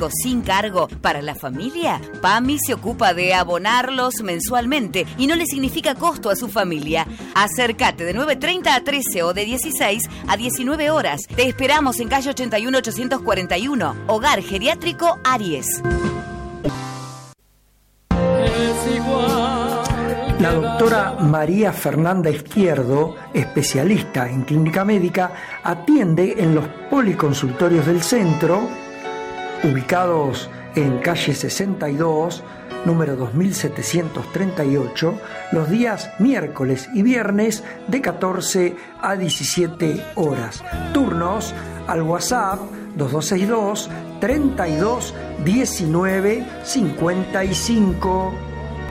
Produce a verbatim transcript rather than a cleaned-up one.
geriátrico sin cargo para la familia? PAMI se ocupa de abonarlos mensualmente y no le significa costo a su familia. Acércate de nueve treinta a trece o de dieciséis a diecinueve horas. Te esperamos en calle ochenta y uno ochocientos cuarenta y uno, Hogar Geriátrico Aries. La doctora María Fernanda Izquierdo, especialista en clínica médica, atiende en los policonsultorios del centro, ubicados en calle sesenta y dos, número dos mil setecientos treinta y ocho, los días miércoles y viernes de catorce a diecisiete horas. Turnos al WhatsApp dos dos seis dos, treinta y dos, diecinueve, cincuenta y cinco.